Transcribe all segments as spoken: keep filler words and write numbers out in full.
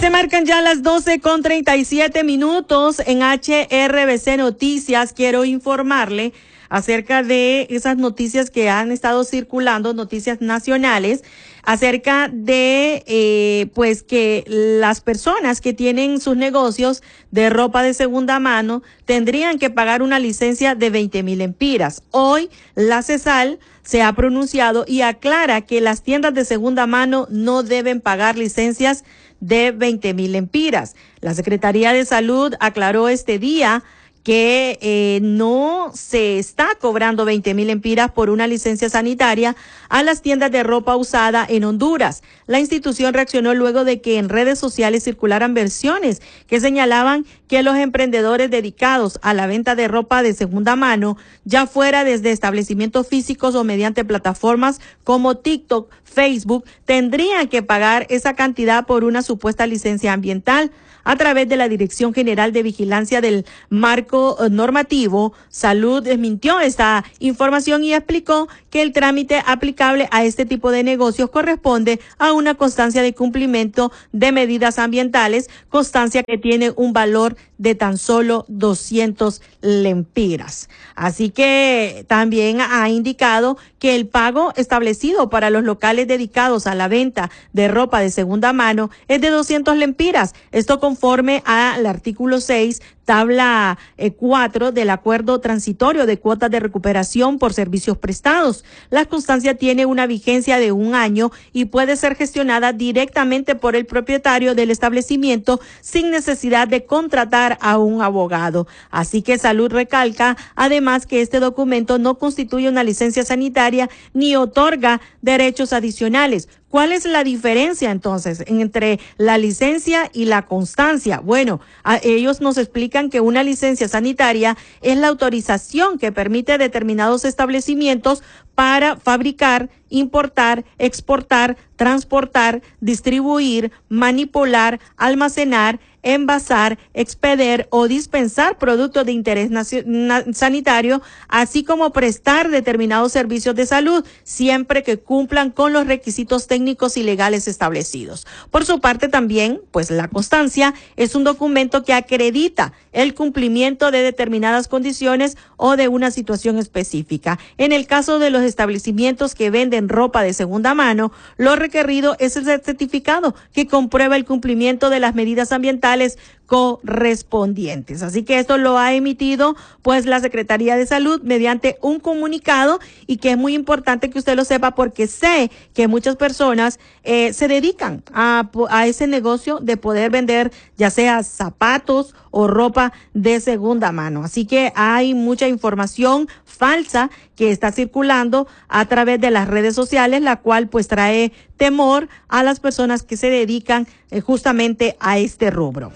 Se marcan ya las doce con treinta y siete minutos en H R B C Noticias. Quiero informarle acerca de esas noticias que han estado circulando, noticias nacionales, acerca de eh, pues que las personas que tienen sus negocios de ropa de segunda mano tendrían que pagar una licencia de veinte mil empiras. Hoy la CESAL se ha pronunciado y aclara que las tiendas de segunda mano no deben pagar licencias de veinte mil empiras. La Secretaría de Salud aclaró este día que eh, no se está cobrando veinte mil empiras por una licencia sanitaria a las tiendas de ropa usada en Honduras. La institución reaccionó luego de que en redes sociales circularan versiones que señalaban que los emprendedores dedicados a la venta de ropa de segunda mano, ya fuera desde establecimientos físicos o mediante plataformas como TikTok, Facebook, tendrían que pagar esa cantidad por una supuesta licencia ambiental. A través de la Dirección General de Vigilancia del Marco Normativo, Salud desmintió esta información y explicó que el trámite aplicable a este tipo de negocios corresponde a una constancia de cumplimiento de medidas ambientales, constancia que tiene un valor de tan solo doscientos lempiras. Así que también ha indicado que el pago establecido para los locales dedicados a la venta de ropa de segunda mano es de doscientos lempiras. Esto conforme al artículo seis, tabla eh, cuatro del Acuerdo Transitorio de Cuotas de Recuperación por Servicios Prestados. La constancia tiene una vigencia de un año y puede ser gestionada directamente por el propietario del establecimiento sin necesidad de contratar a un abogado. Así que Salud recalca además que este documento no constituye una licencia sanitaria ni otorga derechos adicionales. ¿Cuál es la diferencia entonces entre la licencia y la constancia? Bueno, a ellos nos explican que una licencia sanitaria es la autorización que permite a determinados establecimientos para fabricar, importar, exportar, transportar, distribuir, manipular, almacenar, envasar, expeder o dispensar productos de interés sanitario, así como prestar determinados servicios de salud, siempre que cumplan con los requisitos técnicos y legales establecidos. Por su parte también, pues la constancia es un documento que acredita el cumplimiento de determinadas condiciones o de una situación específica. En el caso de los establecimientos que venden ropa de segunda mano, lo requerido es el certificado que comprueba el cumplimiento de las medidas ambientales correspondientes. Así que esto lo ha emitido pues la Secretaría de Salud mediante un comunicado, y que es muy importante que usted lo sepa porque sé que muchas personas eh, se dedican a, a ese negocio de poder vender ya sea zapatos o ropa de segunda mano. Así que hay mucha información falsa que está circulando a través de las redes sociales, la cual pues trae temor a las personas que se dedican eh, justamente a este rubro.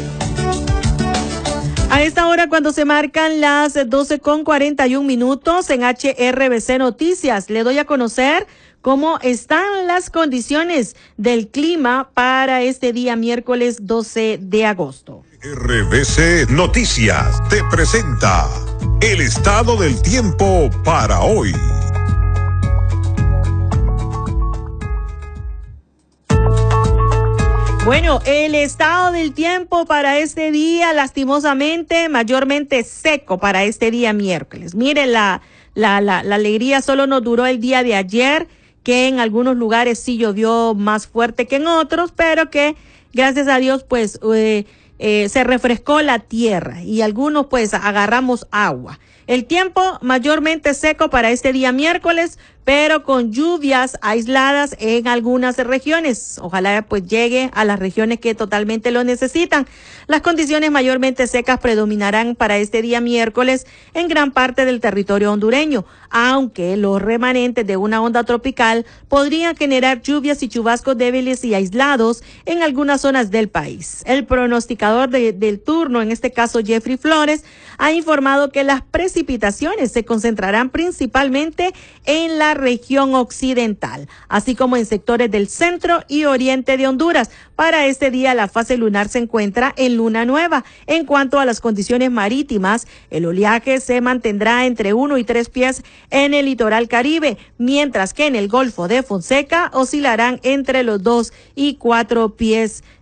A esta hora, cuando se marcan las doce con cuarenta y un minutos en H R B C Noticias, le doy a conocer cómo están las condiciones del clima para este día miércoles doce de agosto. R B C Noticias te presenta el estado del tiempo para hoy. Bueno, el estado del tiempo para este día, lastimosamente, mayormente seco para este día miércoles. Miren, la, la, la, la alegría solo nos duró el día de ayer, que en algunos lugares sí llovió más fuerte que en otros, pero que gracias a Dios, pues, eh, eh, se refrescó la tierra y algunos, pues, agarramos agua. El tiempo mayormente seco para este día miércoles, pero con lluvias aisladas en algunas regiones. Ojalá pues llegue a las regiones que totalmente lo necesitan. Las condiciones mayormente secas predominarán para este día miércoles en gran parte del territorio hondureño, aunque los remanentes de una onda tropical podrían generar lluvias y chubascos débiles y aislados en algunas zonas del país. El pronosticador de, del turno, en este caso Jeffrey Flores, ha informado que las precipitaciones se concentrarán principalmente en la región occidental, así como en sectores del centro y oriente de Honduras. Para este día la fase lunar se encuentra en luna nueva. En cuanto a las condiciones marítimas, el oleaje se mantendrá entre uno y tres pies en el litoral caribe, mientras que en el Golfo de Fonseca oscilarán entre los dos y cuatro pies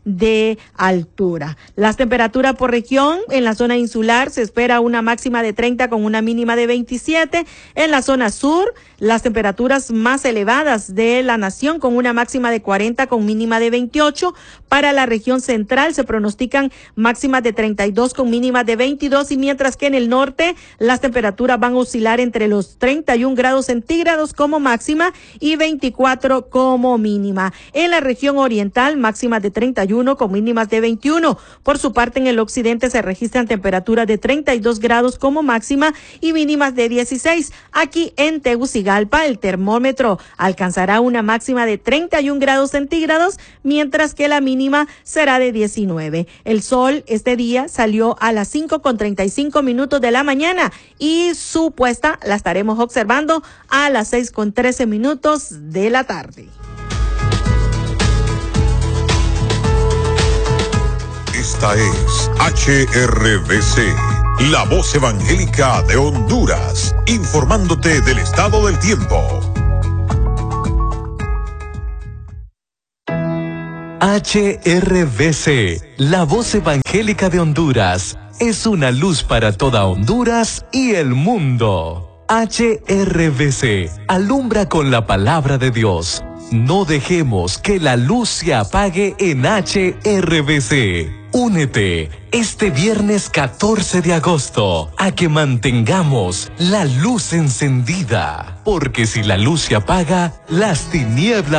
de altura. Las temperaturas por región: en la zona insular se espera una máxima de treinta con una mínima de veintisiete. En la zona sur, las temperaturas más elevadas de la nación con una máxima de cuarenta con mínima de veintiocho. Para la región central se pronostican máximas de treinta y dos con mínimas de veintidós, y mientras que en el norte las temperaturas van a oscilar entre los treinta y un grados centígrados como máxima y veinticuatro como mínima. En la región oriental, máximas de treinta y uno con mínimas de veintiuno. Por su parte, en el occidente se registran temperaturas de treinta y dos grados como máxima y mínimas de dieciséis. Aquí en Tegucigalpa, el termómetro alcanzará una máxima de treinta y un grados centígrados, mientras que la mínima será de diecinueve. El sol este día salió a las cinco con treinta y cinco minutos de la mañana y su puesta la estaremos observando a las seis con trece minutos de la tarde. Esta es H R V C, la voz evangélica de Honduras, informándote del estado del tiempo. H R V C, la voz evangélica de Honduras, es una luz para toda Honduras y el mundo. H R V C, alumbra con la palabra de Dios. No dejemos que la luz se apague en H R V C. Únete este viernes catorce de agosto a que mantengamos la luz encendida, porque si la luz se apaga, las tinieblas